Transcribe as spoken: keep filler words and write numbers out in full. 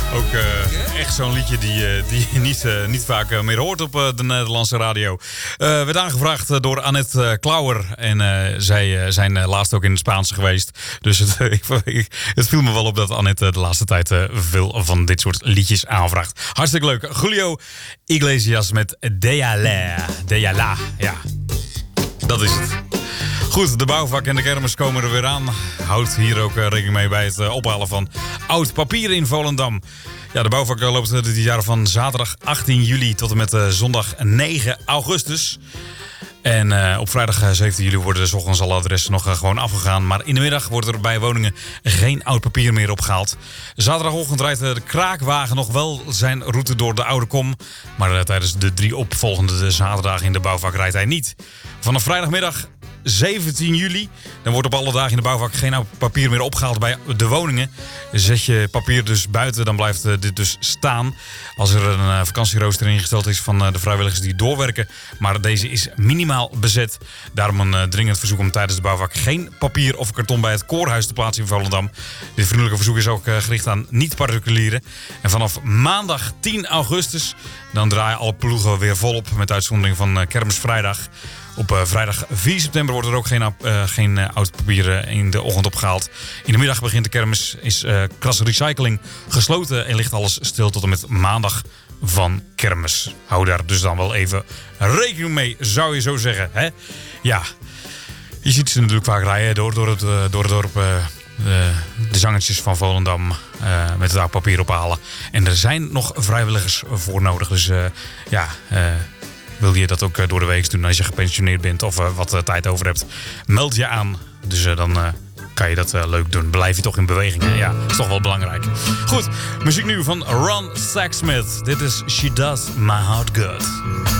Ook uh, echt zo'n liedje die, uh, die je niet, uh, niet vaak uh, meer hoort op uh, de Nederlandse radio. Uh, werd aangevraagd uh, door Annette uh, Klauwer. En uh, zij uh, zijn uh, laatst ook in het Spaanse geweest. Dus het, uh, ik, het viel me wel op dat Annette uh, de laatste tijd uh, veel van dit soort liedjes aanvraagt. Hartstikke leuk. Julio Iglesias met Déjala. Déjala, ja. Dat is het. Goed, de bouwvak en de kermis komen er weer aan. Houd hier ook rekening mee bij het ophalen van oud papier in Volendam. Ja, de bouwvak loopt dit jaar van zaterdag achttien juli tot en met zondag negen augustus. En uh, op vrijdag zeventien juli worden 's ochtends alle adressen nog uh, gewoon afgegaan. Maar in de middag wordt er bij woningen geen oud papier meer opgehaald. Zaterdagochtend rijdt de kraakwagen nog wel zijn route door de Oude Kom. Maar uh, tijdens de drie opvolgende zaterdagen in de bouwvak rijdt hij niet. Vanaf vrijdagmiddag zeventien juli. Dan wordt op alle dagen in de bouwvak geen oud papier meer opgehaald bij de woningen. Zet je papier dus buiten, dan blijft dit dus staan. Als er een vakantierooster ingesteld is van de vrijwilligers die doorwerken. Maar deze is minimaal bezet. Daarom een dringend verzoek om tijdens de bouwvak geen papier of karton bij het Koorhuis te plaatsen in Volendam. Dit vriendelijke verzoek is ook gericht aan niet-particulieren. En vanaf maandag tien augustus dan draaien alle ploegen weer volop met uitzondering van Kermisvrijdag. Op uh, vrijdag vier september wordt er ook geen, uh, geen uh, oud papier uh, in de ochtend opgehaald. In de middag begint de kermis, is uh, Kras Recycling gesloten en ligt alles stil tot en met maandag van kermis. Hou daar dus dan wel even rekening mee, zou je zo zeggen. Hè? Ja, je ziet ze natuurlijk vaak rijden door, door, het, uh, door het dorp. Uh, de, de zangertjes van Volendam uh, met het oud papier ophalen. En er zijn nog vrijwilligers voor nodig. Dus uh, ja... Uh, Wil je dat ook door de week doen als je gepensioneerd bent of uh, wat uh, tijd over hebt? Meld je aan. Dus uh, dan uh, kan je dat uh, leuk doen. Blijf je toch in beweging. Hè? Ja, dat is toch wel belangrijk. Goed, muziek nu van Ron Sexsmith. Dit is She Does My Heart Good.